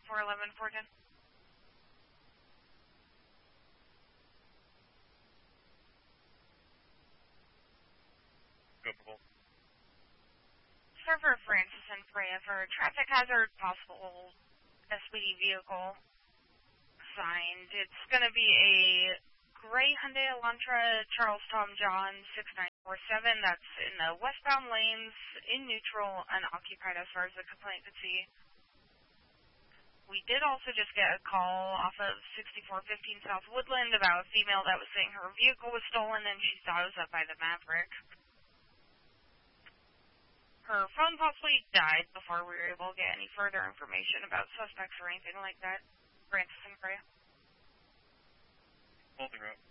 411 Fortin. Go for both. Server Francis and Freya for traffic hazard, possible SPD vehicle signed. It's going to be a gray Hyundai Elantra, Charles Tom John 6947. That's in the westbound lanes, in neutral, unoccupied as far as the complainant could see. We did also just get a call off of 6415 South Woodland about a female that was saying her vehicle was stolen and she thought it was up by the Maverick. Her phone possibly died before we were able to get any further information about suspects or anything like that. Francis and Freya. Holding route.